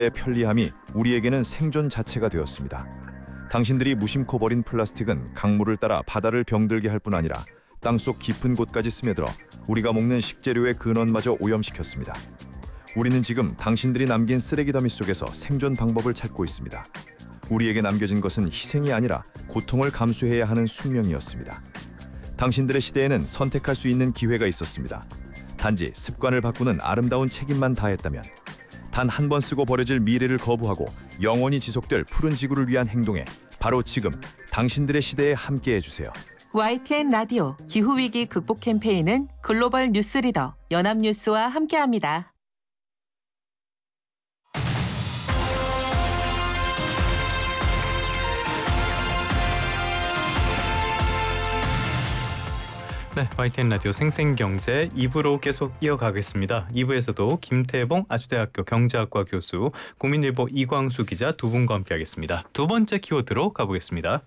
편리함이 우리에게는 생존 자체가 되었습니다. 당신들이 무심코 버린 플라스틱은 강물을 따라 바다를 병들게 할 뿐 아니라 땅속 깊은 곳까지 스며들어 우리가 먹는 식재료의 근원마저 오염시켰습니다. 우리는 지금 당신들이 남긴 쓰레기 더미 속에서 생존 방법을 찾고 있습니다. 우리에게 남겨진 것은 희생이 아니라 고통을 감수해야 하는 숙명이었습니다. 당신들의 시대에는 선택할 수 있는 기회가 있었습니다. 단지 습관을 바꾸는 아름다운 책임만 다했다면, 단 한 번 쓰고 버려질 미래를 거부하고 영원히 지속될 푸른 지구를 위한 행동에 바로 지금 당신들의 시대에 함께해 주세요. YTN 라디오 기후위기 극복 캠페인은 글로벌 뉴스리더 연합뉴스와 함께합니다. 네, YTN 라디오 생생경제 2부로 계속 이어가겠습니다. 2부에서도 김태봉 아주대학교 경제학과 교수, 국민일보 이광수 기자 두 분과 함께하겠습니다. 두 번째 키워드로 가보겠습니다.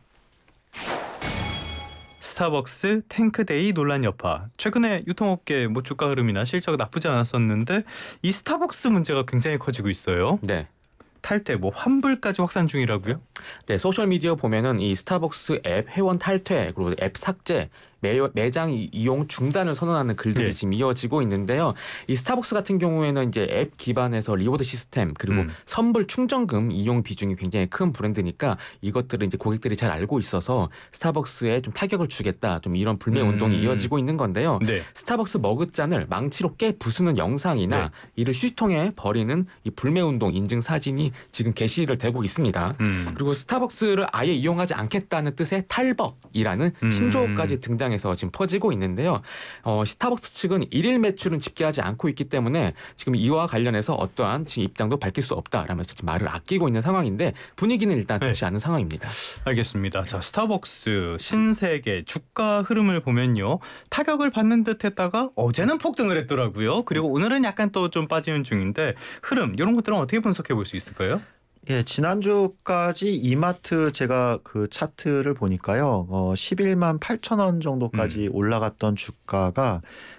스타벅스 탱크데이 논란 여파. 최근에 유통업계 주가 흐름이나 실적 나쁘지 않았었는데 이 스타벅스 문제가 굉장히 커지고 있어요. 네. 탈퇴, 환불까지 확산 중이라고요? 네, 소셜 미디어 보면은 이 스타벅스 앱 회원 탈퇴 그리고 앱 삭제, 매장 이용 중단을 선언하는 글들이 지금 이어지고 있는데요. 이 스타벅스 같은 경우에는 이제 앱 기반에서 리워드 시스템 그리고 선불 충전금 이용 비중이 굉장히 큰 브랜드니까 이것들을 이제 고객들이 잘 알고 있어서 스타벅스에 좀 타격을 주겠다, 좀 이런 불매 운동이 이어지고 있는 건데요. 네. 스타벅스 머그잔을 망치로 깨 부수는 영상이나 이를 휴지통에 버리는 이 불매 운동 인증 사진이 지금 게시를 되고 있습니다. 그리고 스타벅스를 아예 이용하지 않겠다는 뜻의 탈벅이라는 신조어까지 등장해서 지금 퍼지고 있는데요. 스타벅스 측은 일일 매출은 집계하지 않고 있기 때문에 지금 이와 관련해서 어떠한 지금 입장도 밝힐 수 없다라면서 지금 말을 아끼고 있는 상황인데 분위기는 일단 좋지 않은 상황입니다. 알겠습니다. 자, 스타벅스, 신세계 주가 흐름을 보면요. 타격을 받는 듯 했다가 어제는 폭등을 했더라고요. 그리고 오늘은 약간 또 좀 빠지는 중인데 흐름 이런 것들은 어떻게 분석해 볼 수 있을까요? 예, 지난주까지 이마트 제가 그 차트를 보니까요. 11만 8천 원 정도까지 올라갔던 주가가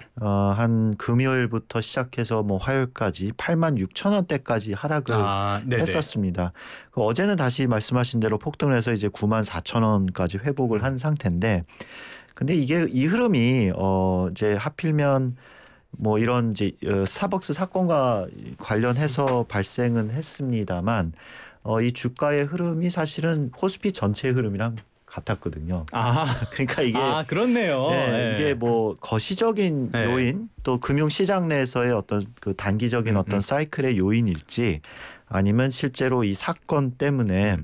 한 금요일부터 시작해서 화요일까지 8만 6천 원대까지 하락을 했었습니다. 어제는 다시 말씀하신 대로 폭등을 해서 이제 9만 4천 원까지 회복을 한 상태인데, 근데 이게 이 흐름이 이제 하필이면 이런 이제 스타벅스 사건과 관련해서 발생은 했습니다만 이 주가의 흐름이 사실은 코스피 전체 흐름이랑 같았거든요. 그러니까 이게 그렇네요. 이게 거시적인 요인 또 금융 시장 내에서의 어떤 그 단기적인 어떤 사이클의 요인일지 아니면 실제로 이 사건 때문에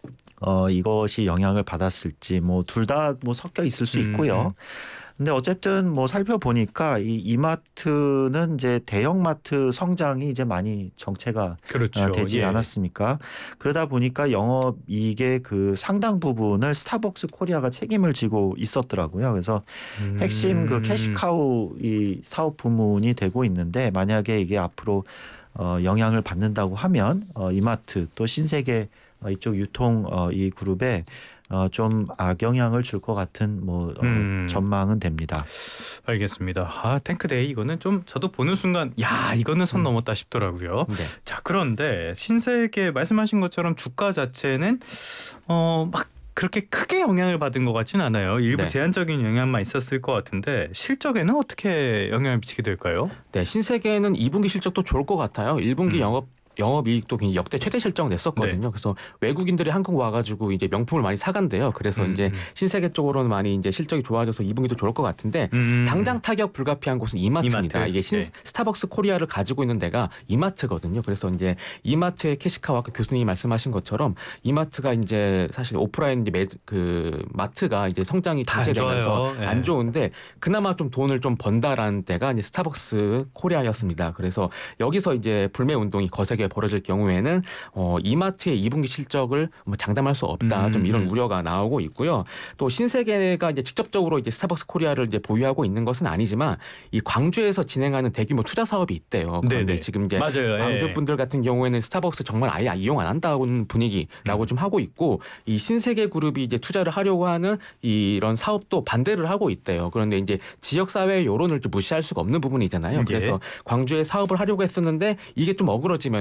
이것이 영향을 받았을지 둘 다 섞여 있을 수 있고요. 근데 어쨌든 살펴보니까 이 이마트는 이제 대형마트 성장이 이제 많이 정체가 되지 않았습니까? 그러다 보니까 영업이익의 그 상당 부분을 스타벅스 코리아가 책임을 지고 있었더라고요. 그래서 핵심 그 캐시카우 이 사업 부문이 되고 있는데, 만약에 이게 앞으로 영향을 받는다고 하면 이마트 또 신세계 이쪽 유통 이 그룹에 좀 악영향을 줄 것 같은 전망은 됩니다. 알겠습니다. 탱크데이 이거는 좀 저도 보는 순간 이거는 선 넘었다 싶더라고요. 네. 자, 그런데 신세계 말씀하신 것처럼 주가 자체는 그렇게 크게 영향을 받은 것 같지는 않아요. 일부 제한적인 영향만 있었을 것 같은데 실적에는 어떻게 영향을 미치게 될까요? 네, 신세계는 2분기 실적도 좋을 것 같아요. 1분기 영업이익도 역대 최대 실적을 냈었거든요. 그래서 외국인들이 한국 와가지고 이제 명품을 많이 사간대요. 그래서 이제 신세계 쪽으로는 많이 이제 실적이 좋아져서 2분기도 좋을 것 같은데 당장 타격 불가피한 곳은 이마트입니다. 이게 스타벅스 코리아를 가지고 있는 데가 이마트거든요. 그래서 이제 이마트의 캐시카우 아까 교수님이 말씀하신 것처럼 이마트가 이제 사실 오프라인 이제 그 마트가 이제 성장이 정체되면서 안 좋은데 그나마 좀 돈을 좀 번다라는 데가 이제 스타벅스 코리아였습니다. 그래서 여기서 이제 불매 운동이 거세게 벌어질 경우에는 이마트의 2분기 실적을 장담할 수 없다. 좀 이런 우려가 나오고 있고요. 또 신세계가 이제 직접적으로 이제 스타벅스 코리아를 이제 보유하고 있는 것은 아니지만 이 광주에서 진행하는 대규모 투자 사업이 있대요. 그런데 지금 이제 광주 분들 같은 경우에는 스타벅스 정말 아예 이용 안 한다는 분위기라고 좀 하고 있고, 이 신세계 그룹이 이제 투자를 하려고 하는 이런 사업도 반대를 하고 있대요. 그런데 이제 지역 사회 여론을 좀 무시할 수가 없는 부분이잖아요. 그래서 광주에 사업을 하려고 했었는데 이게 좀 어그러지면은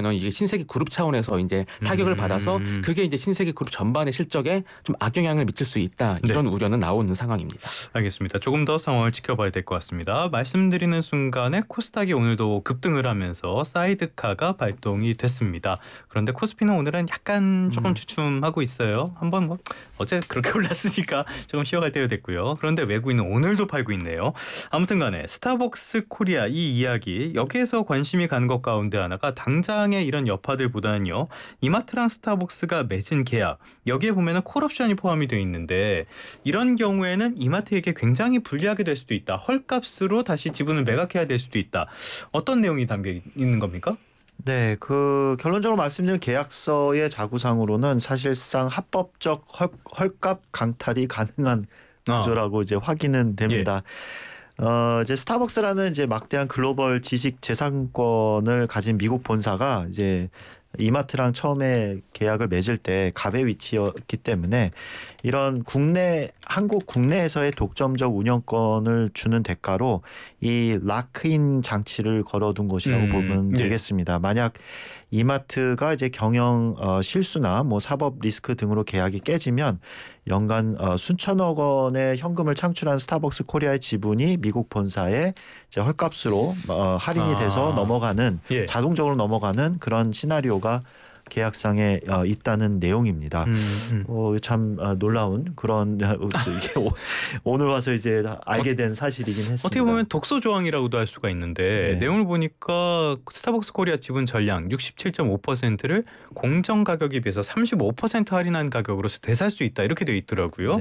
되면 이게 신세계 그룹 차원에서 이제 타격을 받아서 그게 이제 신세계 그룹 전반의 실적에 좀 악영향을 미칠 수 있다. 이런 우려는 나오는 상황입니다. 알겠습니다. 조금 더 상황을 지켜봐야 될 것 같습니다. 말씀드리는 순간에 코스닥이 오늘도 급등을 하면서 사이드카가 발동이 됐습니다. 그런데 코스피는 오늘은 약간 조금 주춤하고 있어요. 한번 뭐 어제 그렇게 올랐으니까 조금 쉬어갈 때가 됐고요. 그런데 외국인은 오늘도 팔고 있네요. 아무튼 간에 스타벅스 코리아 이 이야기 여기에서 관심이 가는 것 가운데 하나가 당장의 이런 여파들보다는요. 이마트랑 스타벅스가 맺은 계약 여기에 보면은 콜옵션이 포함이 되어 있는데 이런 경우에는 이마트에게 굉장히 불리하게 될 수도 있다. 헐값으로 다시 지분을 매각해야 될 수도 있다. 어떤 내용이 담겨 있는 겁니까? 네, 그 결론적으로 말씀드린 계약서의 자구상으로는 사실상 합법적 헐값 강탈이 가능한 구조라고 이제 확인은 됩니다. 이제 스타벅스라는 이제 막대한 글로벌 지식 재산권을 가진 미국 본사가 이제 이마트랑 처음에 계약을 맺을 때 갑의 위치였기 때문에 이런 한국 국내에서의 독점적 운영권을 주는 대가로 이 락인 장치를 걸어둔 것이라고 보면 되겠습니다. 만약 이마트가 이제 경영 실수나 뭐 사법 리스크 등으로 계약이 깨지면 연간 수천억 원의 현금을 창출한 스타벅스 코리아의 지분이 미국 본사에 이제 헐값으로 할인이 돼서 넘어가는 자동적으로 넘어가는 그런 시나리오가 계약상에 있다는 내용입니다. 참 놀라운 그런 이게 오늘 와서 이제 알게 된 사실이긴 했습니다. 어떻게 보면 독소 조항이라고도 할 수가 있는데 내용을 보니까 스타벅스 코리아 지분 전량 67.5%를 공정 가격에 비해서 35% 할인한 가격으로 되살 수 있다 이렇게 되어 있더라고요.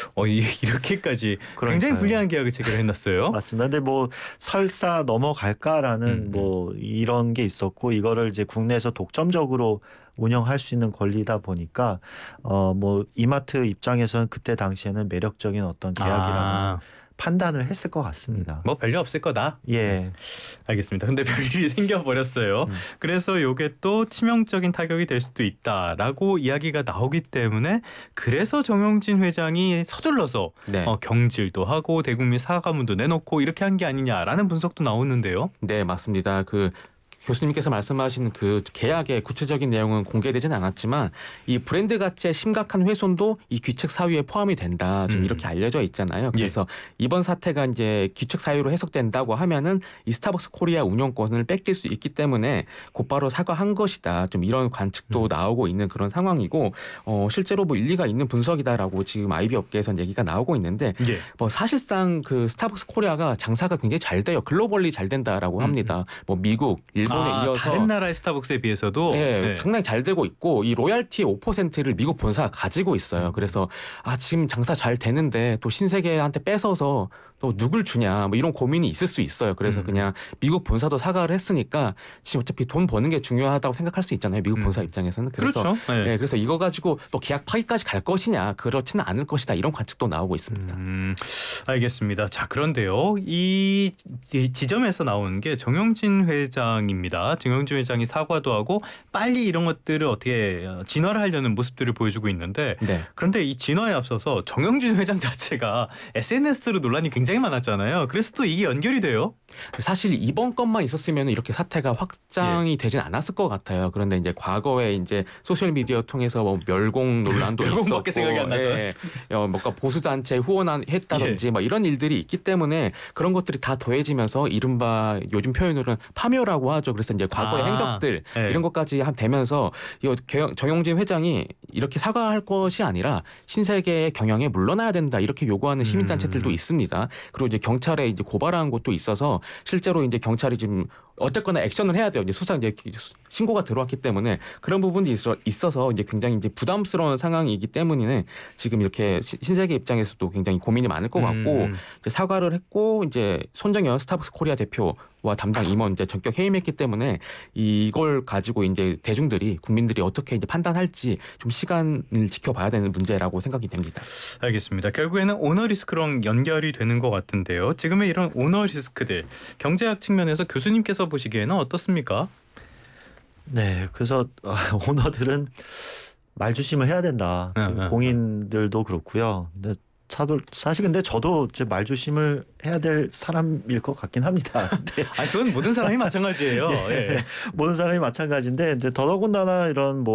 이렇게까지 굉장히 불리한 계약을 체결해놨어요. 맞습니다. 근데 뭐 설사 넘어갈까라는 뭐 이런 게 있었고 이거를 이제 국내에서 독점적으로 운영할 수 있는 권리다 보니까 뭐 이마트 입장에서는 그때 당시에는 매력적인 어떤 계약이라는 판단을 했을 것 같습니다. 뭐 별일 없을 거다. 예, 알겠습니다. 근데 별일이 생겨버렸어요. 그래서 이게 또 치명적인 타격이 될 수도 있다라고 이야기가 나오기 때문에 그래서 정용진 회장이 서둘러서 경질도 하고 대국민 사과문도 내놓고 이렇게 한 게 아니냐라는 분석도 나오는데요. 네, 맞습니다. 교수님께서 말씀하신 그 계약의 구체적인 내용은 공개되지는 않았지만 이 브랜드 가치의 심각한 훼손도 이 귀책 사유에 포함이 된다. 좀 이렇게 알려져 있잖아요. 그래서 이번 사태가 이제 귀책 사유로 해석된다고 하면은 이 스타벅스 코리아 운영권을 뺏길 수 있기 때문에 곧바로 사과한 것이다. 좀 이런 관측도 나오고 있는 그런 상황이고 실제로 뭐 일리가 있는 분석이다라고 지금 IB 업계에서는 얘기가 나오고 있는데 뭐 사실상 그 스타벅스 코리아가 장사가 굉장히 잘 돼요. 글로벌리 잘 된다라고 합니다. 뭐 미국, 일본에 이어서 다른 나라의 스타벅스에 비해서도 상당히 잘 되고 있고 이 로얄티의 5%를 미국 본사가 가지고 있어요. 그래서 지금 장사 잘 되는데 또 신세계한테 뺏어서 또 누굴 주냐 뭐 이런 고민이 있을 수 있어요. 그래서 그냥 미국 본사도 사과를 했으니까 지금 어차피 돈 버는 게 중요하다고 생각할 수 있잖아요. 미국 본사 입장에서는. 그래서 그렇죠. 그래서 이거 가지고 또 계약 파기까지 갈 것이냐 그렇지는 않을 것이다 이런 관측도 나오고 있습니다. 알겠습니다. 자 그런데요. 이 지점에서 나오는 게 정용진 회장입니다. 정용진 회장이 사과도 하고 빨리 이런 것들을 어떻게 진화를 하려는 모습들을 보여주고 있는데 그런데 이 진화에 앞서서 정용진 회장 자체가 SNS로 논란이 굉장히 많았잖아요. 그래서 또 이게 연결이 돼요. 사실 이번 건만 있었으면 이렇게 사태가 확장이 되진 않았을 것 같아요. 그런데 이제 과거에 이제 소셜 미디어 통해서 뭐 멸공 논란도 멸공밖에 있었고, 생각이 안 나죠. 뭔가 보수 단체 후원했다든지 뭐 이런 일들이 있기 때문에 그런 것들이 다 더해지면서 이른바 요즘 표현으로는 파묘라고 하죠. 그래서 이제 과거의 행적들 이런 것까지 되면서 정용진 회장이 이렇게 사과할 것이 아니라 신세계의 경영에 물러나야 된다 이렇게 요구하는 시민단체들도 있습니다. 그리고 이제 경찰에 이제 고발한 것도 있어서 실제로 이제 경찰이 지금 어쨌거나 액션을 해야 돼요. 이제 수사 이제 신고가 들어왔기 때문에 그런 부분이 있어서 이제 굉장히 이제 부담스러운 상황이기 때문에 지금 이렇게 신세계 입장에서도 굉장히 고민이 많을 것 같고 이제 사과를 했고 이제 손정연 스타벅스 코리아 대표와 담당 임원 이제 전격 해임했기 때문에 이걸 가지고 이제 대중들이 국민들이 어떻게 이제 판단할지 좀 시간을 지켜봐야 되는 문제라고 생각이 됩니다. 알겠습니다. 결국에는 오너 리스크랑 연결이 되는 것 같은데요. 지금의 이런 오너 리스크들 경제학 측면에서 교수님께서 보시기에는 어떻습니까? 네, 그래서 오너들은 말조심을 해야 된다. 공인들도 그렇고요. 근데 사실 근데 저도 이제 말조심을 해야 될 사람일 것 같긴 합니다. 근데 아니 그건 모든 사람이 마찬가지예요. 예. 모든 사람이 마찬가지인데 이제 더더군다나 이런 뭐